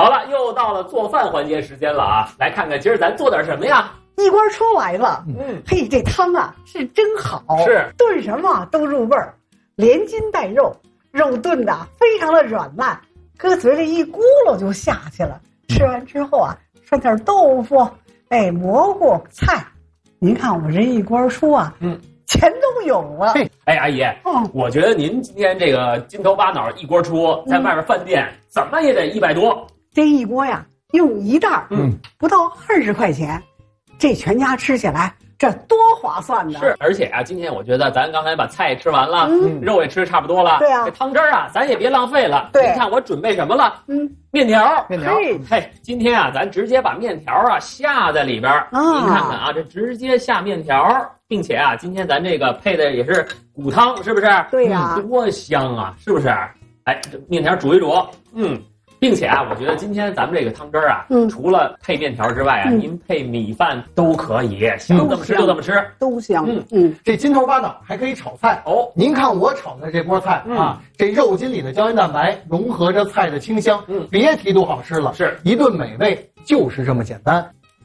好了，又到了做饭环节时间了啊！来看看今儿咱做点什么呀？ 一锅出来了，嘿，这汤啊是真好， 是炖什么都入味儿，连筋带肉，肉炖的非常的软烂，搁嘴里一咕噜就下去了。吃完之后啊，涮点豆腐，哎，蘑菇菜，您看我这一锅出啊，全都有了。 哎，阿姨，我觉得您今天这个金头巴脑一锅出，在外面饭店怎么也得100多。 这一锅呀，用一袋，不到20块钱，这全家吃起来这多划算呢！ 是，而且啊，今天我觉得咱刚才把菜吃完了，肉也吃差不多了， 对啊， 这汤汁儿啊，咱也别浪费了。 对， 你看我准备什么了？面条。 嘿， 今天啊，咱直接把面条啊下在里边儿。您看看啊，这直接下面条，并且啊，今天咱这个配的也是骨汤，是不是？ 对呀， 多香啊，是不是？哎，这面条煮一煮，并且啊，我觉得今天咱们这个汤汁儿啊，除了配面条之外啊，您配米饭都可以，想怎么吃就怎么吃， 都香。 这金头巴脑还可以炒菜哦。您看我炒的这锅菜啊，这肉筋里的胶原蛋白融合着菜的清香，别提多好吃了， 是一顿美味，就是这么简单。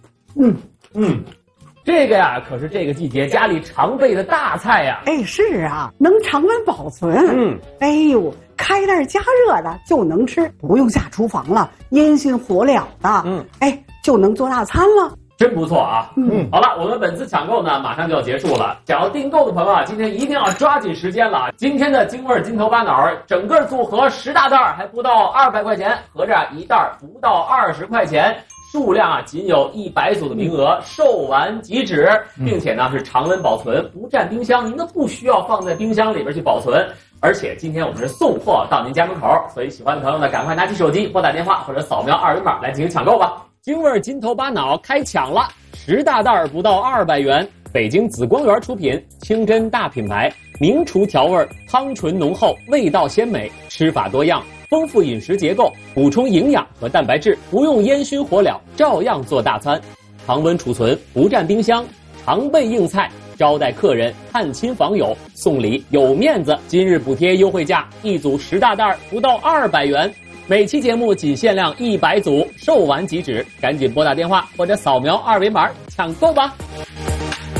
这个呀，可是这个季节家里常备的大菜呀。 哎，是啊，能常温保存。哎呦，开袋加热的就能吃，不用下厨房了，烟熏火燎的。哎，就能做大餐了。 真不错啊！好了，我们本次抢购呢，马上就要结束了。想要订购的朋友啊，今天一定要抓紧时间了。今天的京味金头巴脑整个组合10大袋，还不到200块钱，合着一袋不到20块钱。数量啊，仅有100组的名额，售完即止，并且呢是常温保存，不占冰箱，您都不需要放在冰箱里边去保存。而且今天我们是送货到您家门口，所以喜欢的朋友呢，赶快拿起手机拨打电话或者扫描2维码来进行抢购吧。京味金头巴脑开抢了，10大袋不到200元。北京紫光园出品，清真大品牌，名厨调味，汤醇浓厚，味道鲜美，吃法多样。丰富饮食结构，补充营养和蛋白质，不用烟熏火燎，照样做大餐。常温储存，不占冰箱，常备硬菜，招待客人、探亲访友，送礼有面子。今日补贴优惠价，一组10大袋不到200元。每期节目仅限量100组，售完即止，赶紧拨打电话或者扫描2维码抢购吧。